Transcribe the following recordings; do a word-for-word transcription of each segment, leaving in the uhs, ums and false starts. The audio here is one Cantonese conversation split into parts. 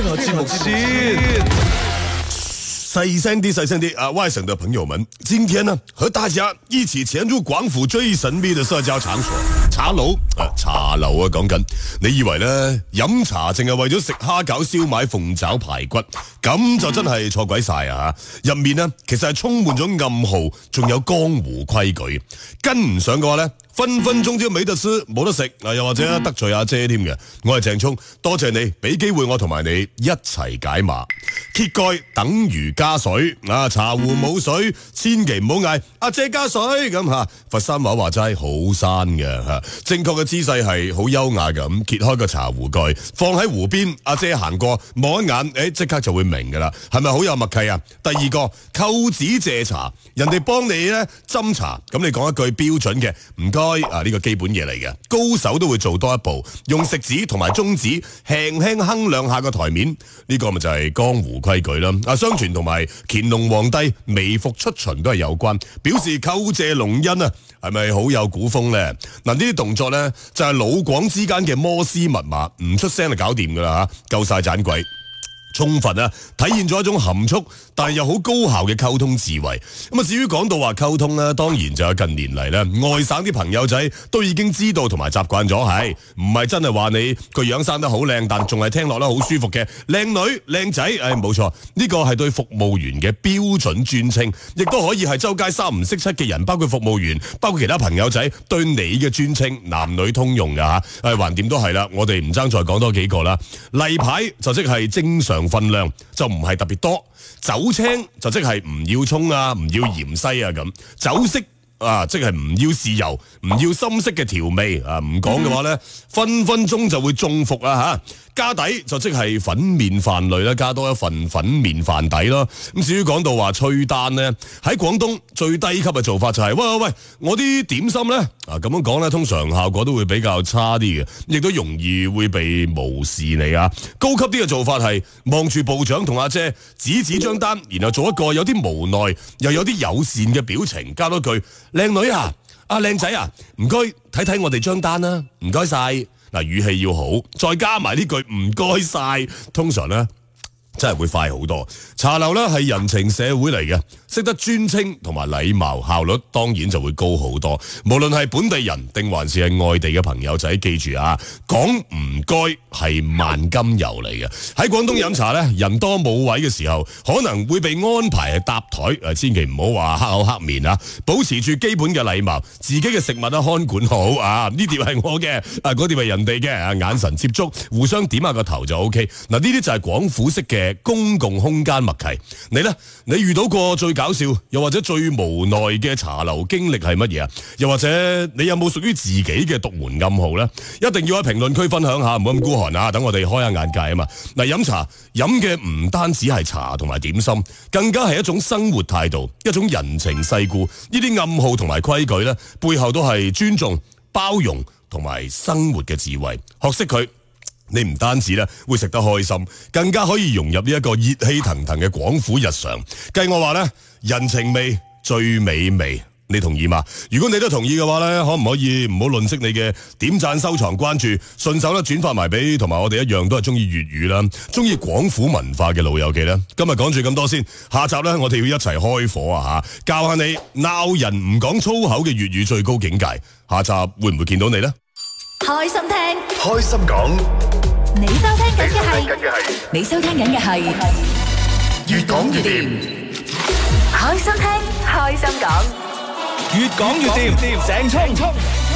下節目先。細聲啲，細聲啲啊！外省的朋友們，今天呢，和大家一起潛入廣府最神秘的社交場所茶樓啊！茶樓啊，講緊，你以為呢飲茶淨係為咗食蝦餃、燒賣、鳳爪、排骨，咁就真係錯鬼晒啊！入面呢，其實係充滿咗暗號，仲有江湖規矩，跟唔上嘅話呢，分分鐘都冇得吃冇得食啊！又或者得罪阿姐添嘅。我係鄭聰，多謝你俾機會我同埋你一齊解碼。揭蓋等於加水啊！茶壺冇水，千祈唔好嗌阿姐加水咁吓。佛山話話齋好山嘅吓，正確嘅姿勢係好優雅咁揭開個茶壺蓋，放喺壺邊。阿姐行過望一眼，誒，即刻就會明噶啦，係咪好有默契啊？第二個扣子借茶，人哋幫你咧斟茶，咁你講一句標準嘅唔該啊，呢個基本嘢嚟嘅，高手都會做多一步，用食指同埋中指輕輕哼兩下個台面，呢個咪就係江湖規矩啦。啊，相傳同埋乾隆皇帝微服出巡都係有關，表示叩謝隆恩啊，係咪好有古風呢？嗱，呢啲動作呢，就係老廣之間嘅摩斯密碼，唔出聲就搞掂噶啦吓，夠晒盞鬼。充分啊，體現咗一種含蓄但係又好高效嘅溝通智慧。咁啊，至於講到話溝通咧，當然就有近年嚟咧，外省啲朋友仔都已經知道同埋習慣咗，係唔係真係話你個樣生得好靚，但仲係聽落咧好舒服嘅靚女靚仔？誒，冇錯，呢個係對服務員嘅標準尊稱，亦都可以係周街三唔識七嘅人，包括服務員，包括其他朋友仔對你嘅尊稱，男女通用噶吓。誒，橫掂都係啦，我哋唔爭再講多幾個啦。例牌就即係正常份量，就唔係特別多。酒青就即係唔要蔥啊，唔要芫茜啊咁。酒色啊，即係唔要豉油，唔要深色嘅調味啊。唔講嘅話咧，分分鐘就會中伏啊吓。加底就即係粉麵飯類啦，加多一份粉麵飯底咯。咁至於講到話催單呢，喺廣東最低級嘅做法就係、是、喂喂喂，我啲點心呢，啊咁樣講呢，通常效果都會比較差啲嘅，亦都容易會被無視你啊。高級啲嘅做法係望住部長同阿姐指指張單，然後做一個有啲無奈又有啲友善嘅表情，加多句靚女啊，啊靚仔啊，唔該睇睇我哋張單啦，唔該晒。嗱，語氣要好，再加埋呢句唔該晒，通常咧真係會快好多。茶樓咧係人情社會嚟嘅，識得尊稱同埋禮貌，效率當然就會高好多。無論係本地人定還是係外地嘅朋友仔，記住啊，講唔該係萬金油嚟嘅。喺廣東飲茶咧，人多冇位嘅時候，可能會被安排係搭台，誒，千祈唔好話黑口黑面啊，保持住基本嘅禮貌，自己嘅食物啊看管好啊。呢碟係我嘅，啊嗰碟係人哋嘅，啊眼神接觸，互相點下個頭就 O K。嗱，呢啲就係廣府式嘅公共空間默契。你呢？你遇到過最搞笑又或者最無奈嘅茶樓經歷係乜嘢啊？又或者你有冇屬於自己嘅獨門暗號呢？一定要喺評論區分享下，唔好咁孤寒啊！等我哋開下眼界啊嘛！嗱，飲茶飲嘅唔單止係茶同埋點心，更加係一種生活態度，一種人情世故。呢啲暗號同埋規矩呢，背後都係尊重、包容同埋生活嘅智慧。學識佢，你唔單止咧會食得開心，更加可以融入呢一個熱氣騰騰嘅廣府日常。計我話咧，人情味最美味，你同意嗎？如果你都同意嘅話咧，可唔可以唔好吝嗇你嘅點讚、收藏、關注，順手咧轉發埋俾同埋我哋一樣都係中意粵語啦、中意廣府文化嘅老友記啦。今日講住咁多先，下集咧我哋要一齊開火啊吓，教下你鬧人唔講粗口嘅粵語最高境界。下集會唔會見到你呢？ 開心聽， 開心講。 你收聽緊嘅係，你收聽緊嘅係越講越掂。 開心聽，開心講， 越講越掂，鄭聰。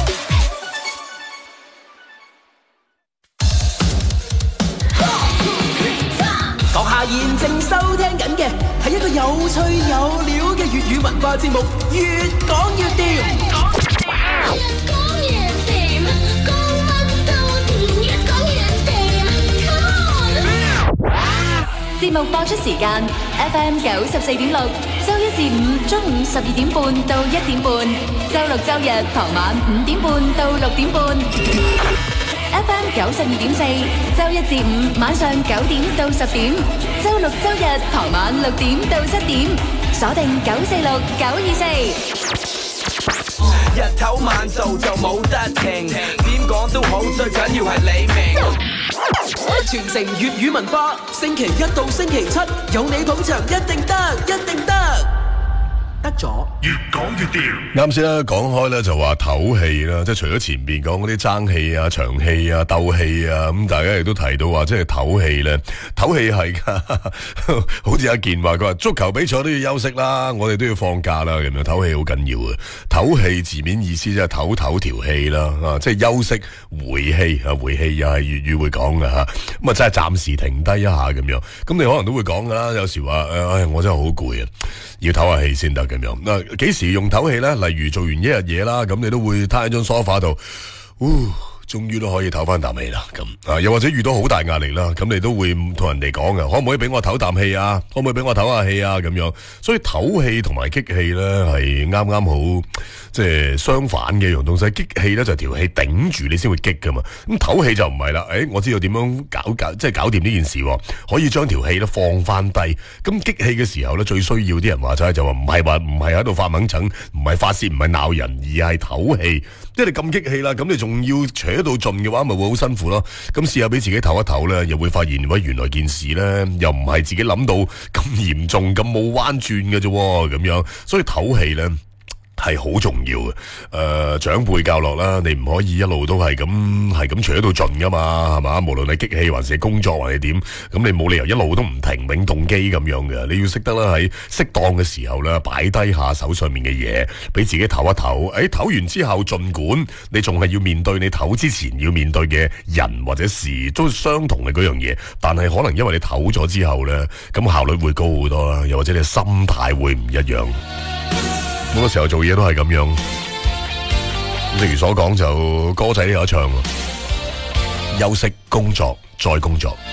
閣下現正收聽緊嘅係一個有趣有料嘅粵語文化節目，越講越掂。 節目播出時間 F M 九十四點六，周一至五中午十二點半到一點半，周六周日傍晚五點半到六點半。F M 九十二點四，周一至五晚上九點到十點，周六周日傍晚六點到七點，鎖定九四六九二四。 日頭晚做就冇得停，點講都好，最緊要係你明。 傳承粵語文化，星期一到星期七有你捧場，一定得，一定得。得咗， 越講越掂。 啱先啦，講開咧就話唞氣啦，即係除咗前面講嗰啲爭氣啊、長氣啊、鬥氣啊，咁大家亦都提到話，即係唞氣咧，唞氣係噶，好似阿健話佢話足球比賽都要休息啦，我哋都要放假啦，咁樣唞氣好緊要啊。唞氣字面意思即係唞唞條氣啦，啊，即係休息回氣啊，回氣又係粵語會講噶吓，咁啊真係暫時停低一下咁樣。咁你可能都會講噶啦，有時話誒，唉，我真係好攰啊，要唞下氣先得。咁樣嗱，幾時用唞氣咧？例如做完一日嘢啦，咁你都會攤喺張梳化度，嗚，終於都可以唞翻啖氣啦。咁啊，又或者遇到好大壓力啦，咁你都會同人哋講嘅，可唔可以俾我唞啖氣啊？可唔可以俾我唞下氣啊？咁樣，所以唞氣同埋激氣咧係啱啱好，即係相反嘅樣東西。激氣咧就條氣頂住你先會激噶嘛，咁唞氣就唔係啦。誒、欸，我知道點樣搞搞，即係搞掂呢件事，可以將條氣咧放翻低。咁激氣嘅時候咧，最需要啲人話齋就話唔係話唔係喺度發猛疹，唔係發泄，唔係鬧人，而係唞氣。即係你咁激氣啦，咁你仲要扯到盡嘅話，咪會好辛苦咯。咁試下俾自己唞一唞咧，又會發現喂，原來件事咧又唔係自己諗到咁嚴重，咁冇彎轉嘅啫，咁樣。所以唞氣咧係好重要嘅，誒、呃，長輩教落啦，你唔可以一路都係咁係咁扯到盡噶嘛，係嘛？無論你激氣還是工作還是點，咁你冇理由一路都唔停永動機咁樣嘅，你要識得啦喺適當嘅時候咧，擺低下手上面嘅嘢，俾自己唞一唞。誒、欸，唞完之後，盡管你仲係要面對你唞之前要面對嘅人或者事，都相同嘅嗰樣嘢，但係可能因為你唞咗之後咧，咁效率會高好多啦，又或者你心態會唔一樣。好多時候做嘢都係咁樣，正如所講就歌仔都有得唱，休息工作再工作。